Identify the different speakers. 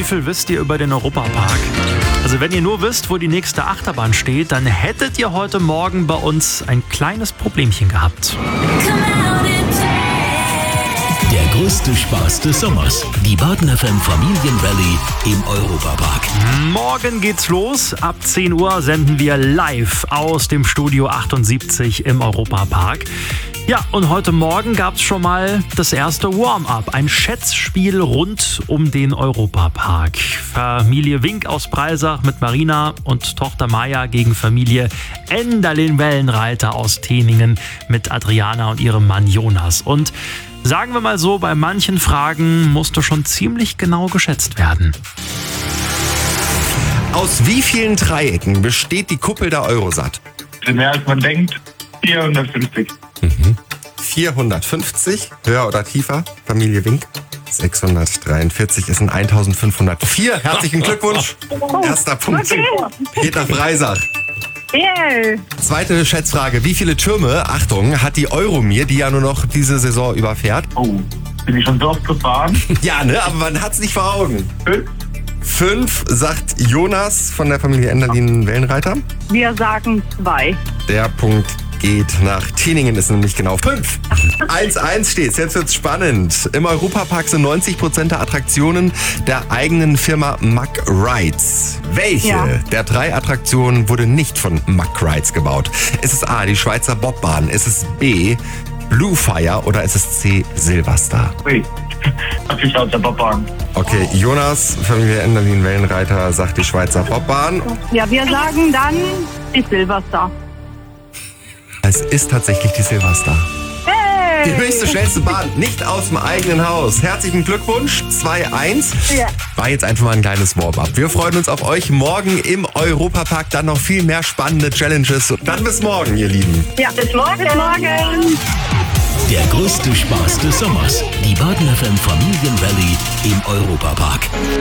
Speaker 1: viel wisst ihr über den Europapark? Also wenn ihr nur wisst, wo die nächste Achterbahn steht, dann hättet ihr heute Morgen bei uns ein kleines Problemchen gehabt.
Speaker 2: Der größte Spaß des Sommers. Die Baden FM Familienrallye im Europapark.
Speaker 1: Morgen geht's los. Ab 10 Uhr senden wir live aus dem Studio 78 im Europapark. Ja, und heute Morgen gab's schon mal das erste Warm-up. Ein Schätzspiel rund um den Europapark. Familie Wink aus Breisach mit Marina und Tochter Maja gegen Familie Enderlin-Wellenreiter aus Teningen mit Adriana und ihrem Mann Jonas. Und sagen wir mal so, bei manchen Fragen musste schon ziemlich genau geschätzt werden.
Speaker 3: Aus wie vielen Dreiecken besteht die Kuppel der Eurosat?
Speaker 4: Mehr als man denkt, 450.
Speaker 3: 450, höher oder tiefer? Familie Wink. 643, es sind 1504. Herzlichen Glückwunsch. Erster Punkt. Peter Breisach.
Speaker 5: Yeah.
Speaker 3: Zweite Schätzfrage. Wie viele Türme, Achtung, hat die Euromir, die ja nur noch diese Saison überfährt?
Speaker 4: Oh, bin ich schon so oft gefahren?
Speaker 3: Ja, ne? Aber man hat's nicht vor Augen.
Speaker 4: 5?
Speaker 3: 5, sagt Jonas von der Familie Enderlin-Wellenreiter.
Speaker 5: Wir sagen 2.
Speaker 3: Der Punkt geht nach Teningen, ist nämlich genau 5. 1-1 steht's, jetzt wird's spannend. Im Europapark sind 90% der Attraktionen der eigenen Firma Mack Rides. Welche der 3 Attraktionen wurde nicht von Mack Rides gebaut? Ist es A, die Schweizer Bobbahn? Ist es B, Blue Fire oder ist es C, Silverstar?
Speaker 4: Ui, hab ich aus der Bobbahn.
Speaker 3: Okay, Jonas, Familie Enderlin-Wellenreiter, sagt die Schweizer Bobbahn.
Speaker 5: Ja, wir sagen dann die Silverstar.
Speaker 3: Es ist tatsächlich die Silverstar. Die höchste, schnellste Bahn, nicht aus dem eigenen Haus. Herzlichen Glückwunsch, 2-1.
Speaker 5: Ja.
Speaker 3: War jetzt einfach mal ein kleines Warm-up. Wir freuen uns auf euch morgen im Europapark. Dann noch viel mehr spannende Challenges. Dann bis morgen, ihr Lieben.
Speaker 5: Ja, bis morgen. Bis morgen.
Speaker 2: Der größte Spaß des Sommers. Die Baden FM Familienrallye im Europapark.